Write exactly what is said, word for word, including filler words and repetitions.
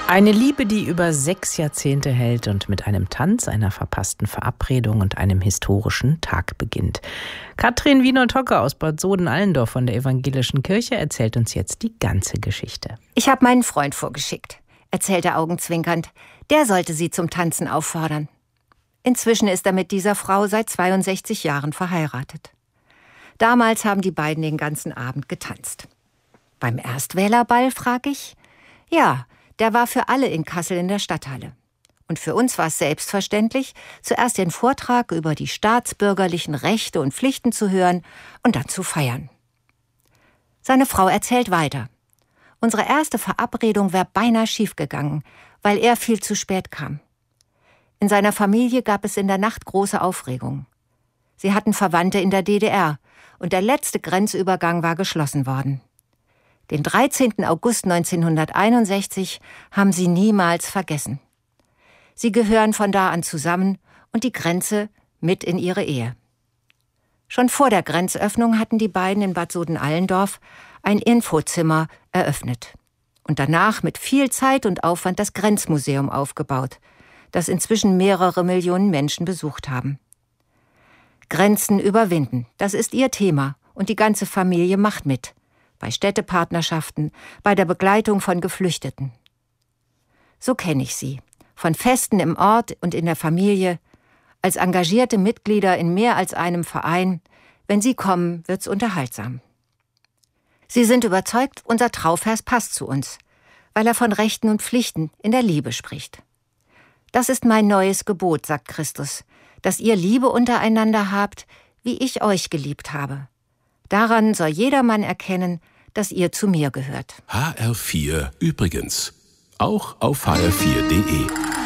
Eine Liebe, die über sechs Jahrzehnte hält und mit einem Tanz, einer verpassten Verabredung und einem historischen Tag beginnt. Katrin Wienert-Hocke aus Bad Soden-Allendorf von der Evangelischen Kirche erzählt uns jetzt die ganze Geschichte. Ich habe meinen Freund vorgeschickt, erzählte augenzwinkernd. Der sollte sie zum Tanzen auffordern. Inzwischen ist er mit dieser Frau seit zweiundsechzig Jahren verheiratet. Damals haben die beiden den ganzen Abend getanzt. Beim Erstwählerball, frage ich? Ja, der war für alle in Kassel in der Stadthalle. Und für uns war es selbstverständlich, zuerst den Vortrag über die staatsbürgerlichen Rechte und Pflichten zu hören und dann zu feiern. Seine Frau erzählt weiter. Unsere erste Verabredung wäre beinahe schiefgegangen, weil er viel zu spät kam. In seiner Familie gab es in der Nacht große Aufregung. Sie hatten Verwandte in der D D R und der letzte Grenzübergang war geschlossen worden. Den dreizehnten August neunzehnhunderteinundsechzig haben sie niemals vergessen. Sie gehören von da an zusammen und die Grenze mit in ihre Ehe. Schon vor der Grenzöffnung hatten die beiden in Bad Soden-Allendorf ein Infozimmer eröffnet und danach mit viel Zeit und Aufwand das Grenzmuseum aufgebaut, das inzwischen mehrere Millionen Menschen besucht haben. Grenzen überwinden, das ist ihr Thema und die ganze Familie macht mit. Bei Städtepartnerschaften, bei der Begleitung von Geflüchteten. So kenne ich sie, von Festen im Ort und in der Familie, als engagierte Mitglieder in mehr als einem Verein. Wenn sie kommen, wird's unterhaltsam. Sie sind überzeugt, unser Trauvers passt zu uns, weil er von Rechten und Pflichten in der Liebe spricht. Das ist mein neues Gebot, sagt Christus, dass ihr Liebe untereinander habt, wie ich euch geliebt habe. Daran soll jedermann erkennen, dass ihr zu mir gehört. H R vier übrigens. Auch auf h r vier punkt de.